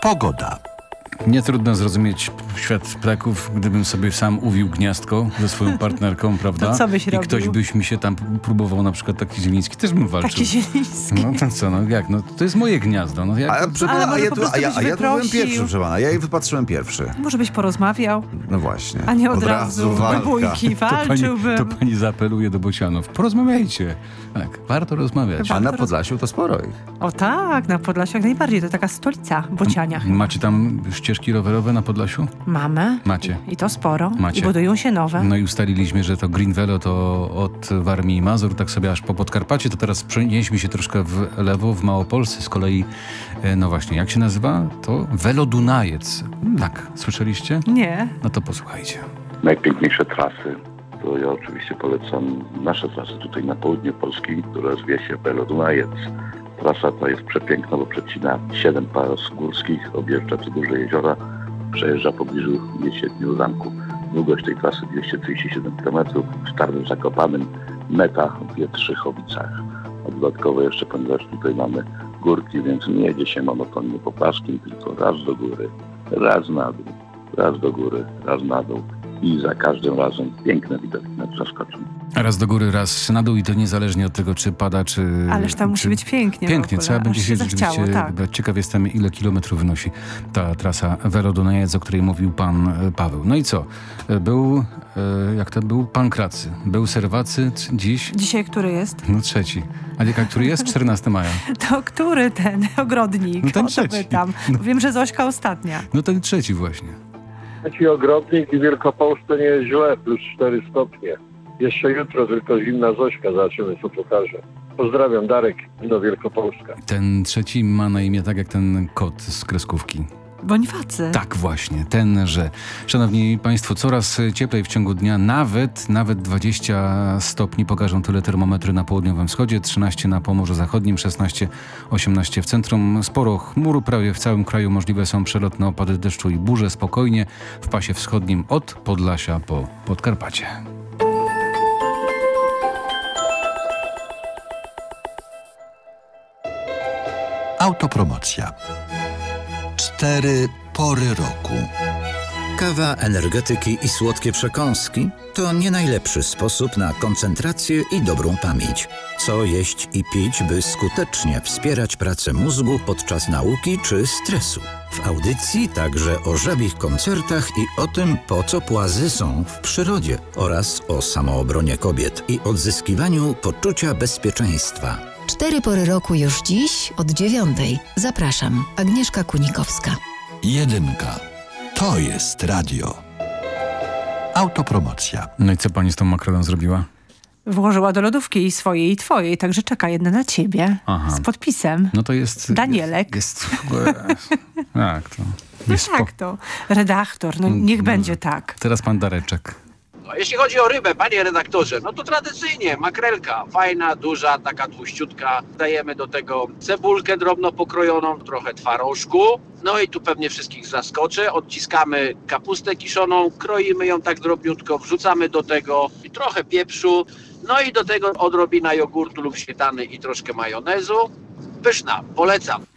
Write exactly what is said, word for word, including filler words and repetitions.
Pogoda. Nie trudno zrozumieć świat ptaków, gdybym sobie sam uwił gniazdko ze swoją partnerką, prawda? To co byś I robił? ktoś byś mi się tam próbował, na przykład taki Zieliński, też bym walczył. Taki Zieliński. No to co, no jak, no to jest moje gniazdo. No, jak A, to- proszę Ale pana, a może ja, po tu, prostu a, ja, byś a ja tu byłem wyprosił. pierwszy, proszę pana. Ja jej wypatrzyłem pierwszy. Może byś porozmawiał, No właśnie. a nie od, razu do walka. bójki. to, pani, Walczyłbym. to pani zaapeluje do bocianów. Porozmawiajcie. Tak, warto rozmawiać. Chyba. A na Podlasiu to sporo ich. O tak, na Podlasiu jak najbardziej. To taka stolica bociania. Macie tam ścieżki rowerowe na Podlasiu? Mamy. Macie. I to sporo. Macie. I budują się nowe. No i ustaliliśmy, że to Green Velo to od Warmii i Mazur, tak sobie aż po Podkarpacie, to teraz przenieśmy się troszkę w lewo, w Małopolsce. Z kolei, e, no właśnie, jak się nazywa? To Velo Dunajec. Tak, słyszeliście? Nie. No to posłuchajcie. Najpiękniejsze trasy, to ja oczywiście polecam nasze trasy tutaj na południu Polski, która zwie się Velo Dunajec. Trasa ta jest przepiękna, bo przecina siedem pas górskich, objeżdża te duże jeziora, przejeżdża w pobliżu Jesiedmiu Zamku. Długość tej trasy dwieście trzydzieści siedem kilometrów, w Starym Zakopanym, meta w Wietrzchowicach. A dodatkowo jeszcze, ponieważ tutaj mamy górki, więc nie jedzie się monotonnie po płaskim, tylko raz do góry, raz na dół, raz do góry, raz na dół. I za każdym razem piękne widoki nad zaskoczą. Raz do góry, raz na dół i to niezależnie od tego, czy pada, czy... Ależ tam czy... musi być pięknie. Pięknie, w ogóle. trzeba Aż będzie się zachciało, rzeczywiście... tak. Ciekaw jestem, ile kilometrów wynosi ta trasa Velo Dunajec, o której mówił pan e, Paweł. No i co? E, Był, e, jak to był? Pankracy. Był Serwacy, c- dziś? Dzisiaj który jest? No trzeci. A jaka, który jest? czternastego maja. To który ten ogrodnik? No ten O to trzeci. pytam. No. Wiem, że Zośka ostatnia. No ten trzeci właśnie. Trzeci ogrodnik i Wielkopolsce nie jest źle, plus cztery stopnie. Jeszcze jutro tylko zimna Zośka, zobaczymy co pokaże. Pozdrawiam, Darek, do Wielkopolska. Ten trzeci ma na imię tak jak ten kot z kreskówki. Bonifacy. Tak właśnie, tenże. Szanowni Państwo, coraz cieplej w ciągu dnia, nawet, nawet dwadzieścia stopni pokażą tyle termometry na południowym wschodzie, trzynaście na Pomorzu Zachodnim, szesnaście osiemnaście w centrum. Sporo chmur, prawie w całym kraju możliwe są przelotne opady deszczu i burze, spokojnie w pasie wschodnim od Podlasia po Podkarpacie. Autopromocja. Cztery pory roku. Kawa, energetyki i słodkie przekąski to nie najlepszy sposób na koncentrację i dobrą pamięć. Co jeść i pić, by skutecznie wspierać pracę mózgu podczas nauki czy stresu? W audycji także o żabich koncertach i o tym, po co płazy są w przyrodzie oraz o samoobronie kobiet i odzyskiwaniu poczucia bezpieczeństwa. Cztery pory roku już dziś od dziewiątej. Zapraszam. Agnieszka Kunikowska. Jedynka. To jest radio. Autopromocja. No i co pani z tą makroną zrobiła? Włożyła do lodówki i swojej i twojej, także czeka jedna na ciebie. Aha. Z podpisem. No to jest... Danielek. Jest, jest w ogóle... Tak, to... Jest No jak to? Redaktor, no niech No. będzie tak. Teraz pan Dareczek. No, jeśli chodzi o rybę, panie redaktorze, no to tradycyjnie makrelka, fajna, duża, taka tłuściutka. Dajemy do tego cebulkę drobno pokrojoną, trochę twarożku. No i tu pewnie wszystkich zaskoczę. Odciskamy kapustę kiszoną, kroimy ją tak drobniutko, wrzucamy do tego i trochę pieprzu. No i do tego odrobina jogurtu lub śmietany i troszkę majonezu. Pyszna, polecam.